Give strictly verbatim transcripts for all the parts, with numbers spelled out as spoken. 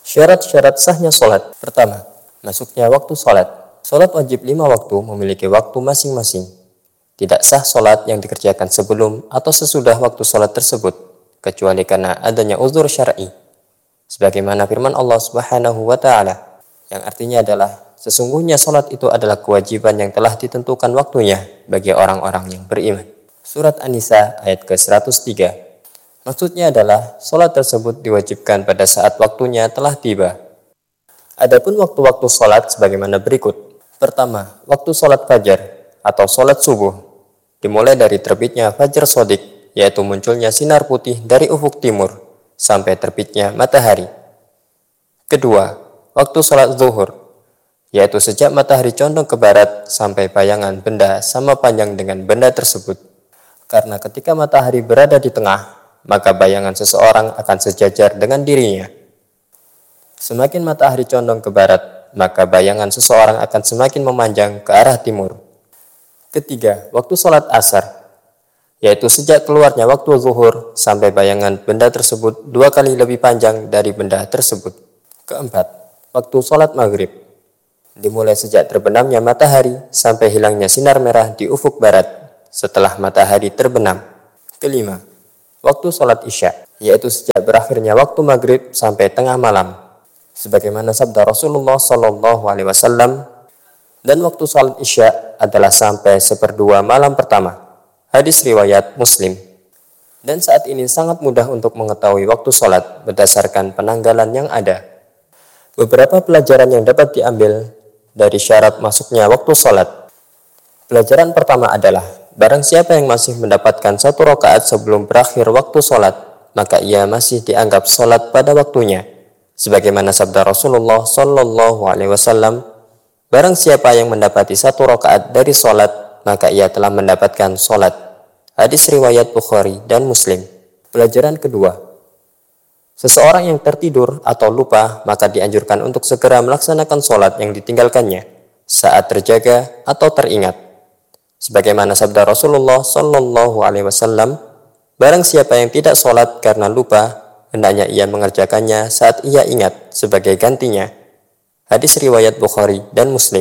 Syarat-syarat sahnya sholat. Pertama, masuknya waktu sholat. Sholat wajib lima waktu memiliki waktu masing-masing. Tidak sah sholat yang dikerjakan sebelum atau sesudah waktu sholat tersebut, kecuali karena adanya uzur syar'i. Sebagaimana firman Allah Subhanahu wa Ta'ala, yang artinya adalah sesungguhnya sholat itu adalah kewajiban yang telah ditentukan waktunya bagi orang-orang yang beriman. Surat An-Nisa ayat ke seratus tiga. Maksudnya adalah sholat tersebut diwajibkan pada saat waktunya telah tiba. Adapun waktu-waktu sholat sebagaimana berikut. Pertama, waktu sholat fajar atau sholat subuh dimulai dari terbitnya fajar shodiq, yaitu munculnya sinar putih dari ufuk timur sampai terbitnya matahari. Kedua, waktu sholat zuhur, yaitu sejak matahari condong ke barat sampai bayangan benda sama panjang dengan benda tersebut. Karena ketika matahari berada di tengah, maka bayangan seseorang akan sejajar dengan dirinya. Semakin matahari condong ke barat, maka bayangan seseorang akan semakin memanjang ke arah timur. Ketiga, waktu sholat asar, yaitu sejak keluarnya waktu zuhur sampai bayangan benda tersebut dua kali lebih panjang dari benda tersebut. Keempat, waktu sholat maghrib, dimulai sejak terbenamnya matahari sampai hilangnya sinar merah di ufuk barat setelah matahari terbenam. Kelima, waktu sholat isya, yaitu sejak berakhirnya waktu maghrib sampai tengah malam, sebagaimana sabda Rasulullah Shallallahu Alaihi Wasallam. Dan waktu sholat isya adalah sampai seperdua malam pertama. Hadis riwayat Muslim. Dan saat ini sangat mudah untuk mengetahui waktu sholat berdasarkan penanggalan yang ada. Beberapa pelajaran yang dapat diambil dari syarat masuknya waktu sholat. Pelajaran pertama adalah, barang siapa yang masih mendapatkan satu rakaat sebelum berakhir waktu sholat, maka ia masih dianggap sholat pada waktunya. Sebagaimana sabda Rasulullah Sallallahu Alaihi Wasallam, barang siapa yang mendapati satu rakaat dari sholat, maka ia telah mendapatkan sholat. Hadis riwayat Bukhari dan Muslim. Pelajaran kedua, seseorang yang tertidur atau lupa, maka dianjurkan untuk segera melaksanakan sholat yang ditinggalkannya saat terjaga atau teringat. Sebagaimana sabda Rasulullah Sallallahu Alaihi Wasallam, barang siapa yang tidak sholat karena lupa, hendaknya ia mengerjakannya saat ia ingat sebagai gantinya. Hadis riwayat Bukhari dan Muslim.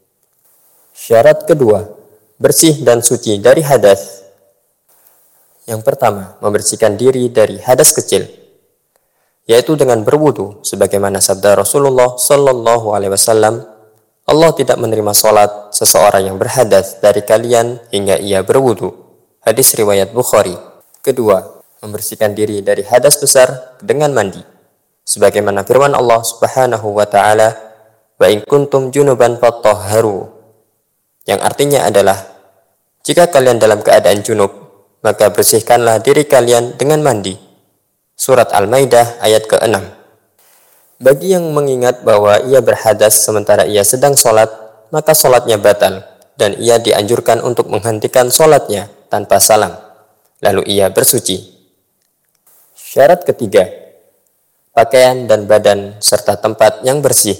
Syarat kedua, bersih dan suci dari hadas. Yang pertama, membersihkan diri dari hadas kecil, yaitu dengan berwudu, sebagaimana sabda Rasulullah Sallallahu Alaihi Wasallam, Allah tidak menerima sholat seseorang yang berhadas dari kalian hingga ia berwudu. Hadis riwayat Bukhari. Kedua, membersihkan diri dari hadas besar dengan mandi, sebagaimana firman Allah Subhanahu wa Ta'ala, wa in kuntum junuban fatahharu, yang artinya adalah, jika kalian dalam keadaan junub, maka bersihkanlah diri kalian dengan mandi. Surat Al-Maidah ayat ke enam. Bagi yang mengingat bahwa ia berhadas sementara ia sedang sholat, maka sholatnya batal, dan ia dianjurkan untuk menghentikan sholatnya tanpa salam, lalu ia bersuci. Syarat ketiga, pakaian dan badan serta tempat yang bersih.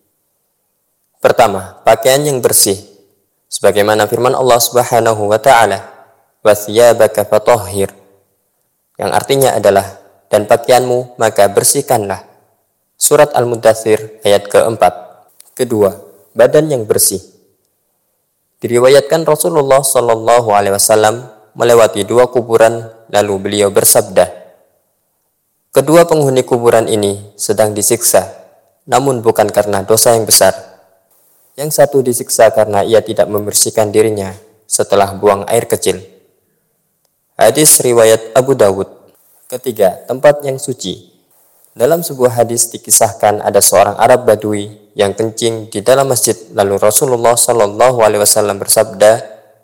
Pertama, pakaian yang bersih, sebagaimana firman Allah Subhanahu wa Ta'ala, wa thiyabaka fatahhir, yang artinya adalah, dan pakaianmu maka bersihkanlah. Surat Al-Muddathir ayat keempat. Kedua, badan yang bersih. Diriwayatkan Rasulullah Shallallahu Alaihi Wasallam melewati dua kuburan, lalu beliau bersabda, kedua penghuni kuburan ini sedang disiksa, namun bukan karena dosa yang besar. Yang satu disiksa karena ia tidak membersihkan dirinya setelah buang air kecil. Hadis riwayat Abu Dawud. Ketiga, tempat yang suci. Dalam sebuah hadis dikisahkan ada seorang Arab Badui yang kencing di dalam masjid, lalu Rasulullah Shallallahu Alaihi Wasallam bersabda,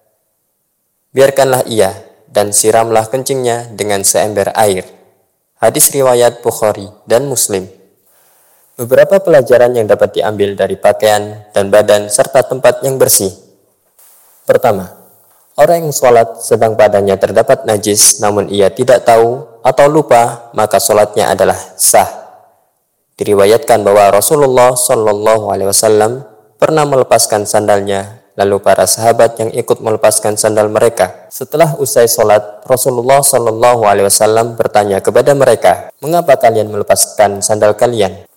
biarkanlah ia dan siramlah kencingnya dengan seember air. Hadis riwayat Bukhari dan Muslim. Beberapa pelajaran yang dapat diambil dari pakaian dan badan serta tempat yang bersih. Pertama, orang yang sholat sedang badannya terdapat najis namun ia tidak tahu atau lupa, maka sholatnya adalah sah. Diriwayatkan bahwa Rasulullah Shallallahu Alaihi Wasallam pernah melepaskan sandalnya, lalu para sahabat yang ikut melepaskan sandal mereka. Setelah usai sholat, Rasulullah Shallallahu Alaihi Wasallam bertanya kepada mereka, mengapa kalian melepaskan sandal kalian?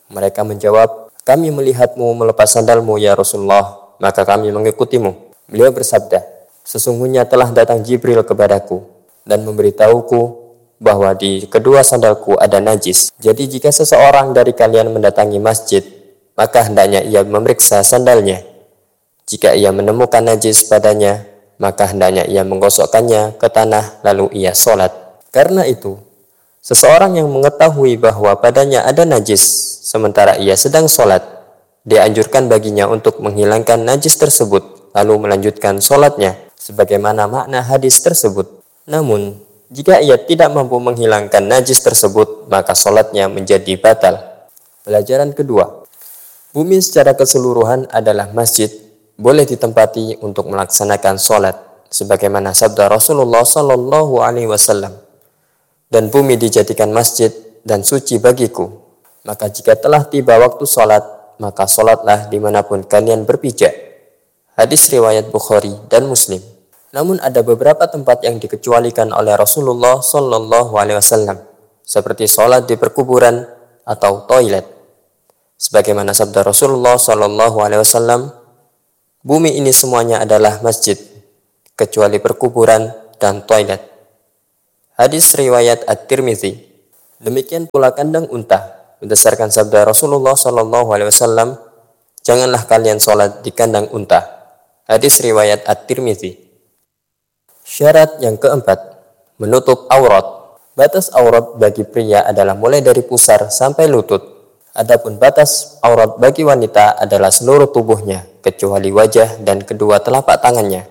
Mereka menjawab, kami melihatmu melepas sandalmu ya Rasulullah, maka kami mengikutimu. Beliau bersabda, sesungguhnya telah datang Jibril kepadaku dan memberitahuku bahwa di kedua sandalku ada najis. Jadi jika seseorang dari kalian mendatangi masjid, maka hendaknya ia memeriksa sandalnya. Jika ia menemukan najis padanya, maka hendaknya ia menggosokkannya ke tanah lalu ia sholat. Karena itu, seseorang yang mengetahui bahwa padanya ada najis sementara ia sedang sholat, dianjurkan baginya untuk menghilangkan najis tersebut lalu melanjutkan sholatnya sebagaimana makna hadis tersebut. Namun, jika ia tidak mampu menghilangkan najis tersebut, maka sholatnya menjadi batal. Pelajaran kedua, bumi secara keseluruhan adalah masjid, boleh ditempati untuk melaksanakan sholat, sebagaimana sabda Rasulullah Shallallahu Alaihi Wasallam. Dan bumi dijadikan masjid dan suci bagiku. Maka jika telah tiba waktu sholat, maka sholatlah dimanapun kalian berpijak. Hadis riwayat Bukhari dan Muslim. Namun ada beberapa tempat yang dikecualikan oleh Rasulullah Shallallahu Alaihi Wasallam, seperti sholat di perkuburan atau toilet. Sebagaimana sabda Rasulullah Shallallahu Alaihi Wasallam, bumi ini semuanya adalah masjid, kecuali perkuburan dan toilet. Hadis riwayat At-Tirmidzi. Demikian pula kandang unta, berdasarkan sabda Rasulullah Shallallahu Alaihi Wasallam, janganlah kalian sholat di kandang unta. Hadis riwayat At-Tirmidzi. Syarat yang keempat, menutup aurat. Batas aurat bagi pria adalah mulai dari pusar sampai lutut. Adapun batas aurat bagi wanita adalah seluruh tubuhnya, kecuali wajah dan kedua telapak tangannya.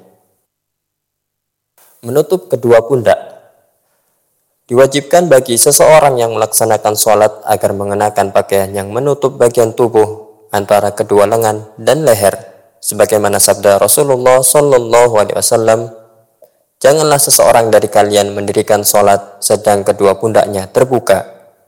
Menutup kedua pundak. Diwajibkan bagi seseorang yang melaksanakan sholat agar mengenakan pakaian yang menutup bagian tubuh antara kedua lengan dan leher, sebagaimana sabda Rasulullah Shallallahu Alaihi Wasallam, janganlah seseorang dari kalian mendirikan sholat sedang kedua pundaknya terbuka.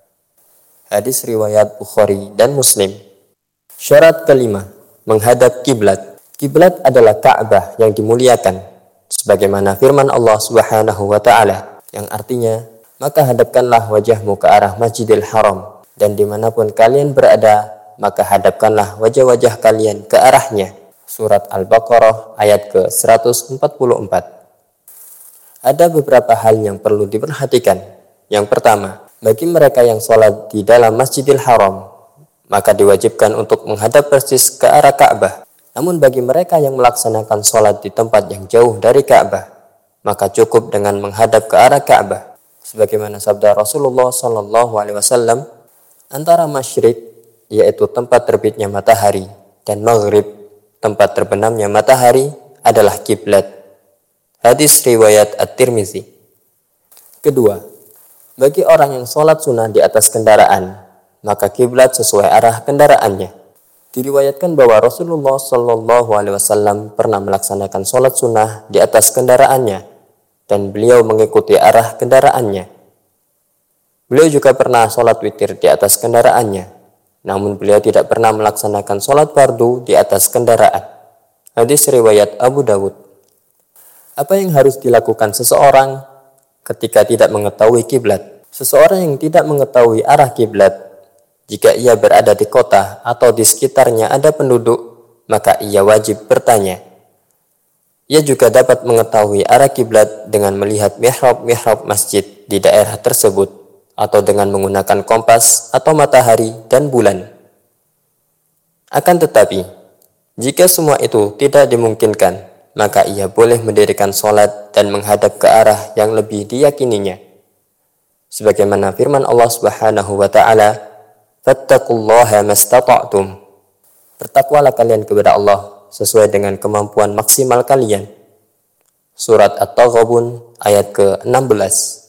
Hadis riwayat Bukhari dan Muslim. Syarat kelima, menghadap kiblat. Kiblat adalah Ka'bah yang dimuliakan, sebagaimana firman Allah Subhanahu wa Ta'ala, yang artinya, maka hadapkanlah wajahmu ke arah Masjidil Haram, dan dimanapun kalian berada, maka hadapkanlah wajah-wajah kalian ke arahnya. Surat Al-Baqarah ayat ke seratus empat puluh empat. Ada beberapa hal yang perlu diperhatikan. Yang pertama, bagi mereka yang sholat di dalam Masjidil Haram, maka diwajibkan untuk menghadap persis ke arah Ka'bah. Namun bagi mereka yang melaksanakan sholat di tempat yang jauh dari Ka'bah, maka cukup dengan menghadap ke arah Ka'bah. Sebagaimana sabda Rasulullah Shallallahu Alaihi Wasallam, antara masyrik, yaitu tempat terbitnya matahari, dan maghrib, tempat terbenamnya matahari, adalah kiblat. Hadis riwayat At-Tirmidzi. Kedua, bagi orang yang sholat sunnah di atas kendaraan, maka kiblat sesuai arah kendaraannya. Diriwayatkan bahwa Rasulullah Shallallahu Alaihi Wasallam pernah melaksanakan sholat sunnah di atas kendaraannya, dan beliau mengikuti arah kendaraannya. Beliau juga pernah sholat witir di atas kendaraannya, namun beliau tidak pernah melaksanakan sholat fardu di atas kendaraan. Hadis riwayat Abu Dawud. Apa yang harus dilakukan seseorang ketika tidak mengetahui kiblat? Seseorang yang tidak mengetahui arah kiblat, jika ia berada di kota atau di sekitarnya ada penduduk, maka ia wajib bertanya. Ia juga dapat mengetahui arah kiblat dengan melihat mihrab-mihrab masjid di daerah tersebut, atau dengan menggunakan kompas atau matahari dan bulan. Akan tetapi, jika semua itu tidak dimungkinkan, maka ia boleh mendirikan sholat dan menghadap ke arah yang lebih diyakininya. Sebagaimana firman Allah Subhanahu wa Ta'ala, "Fattaqullaha mastata'tum." Bertakwalah kalian kepada Allah sesuai dengan kemampuan maksimal kalian. Surat At-Taghabun ayat ke enam belas.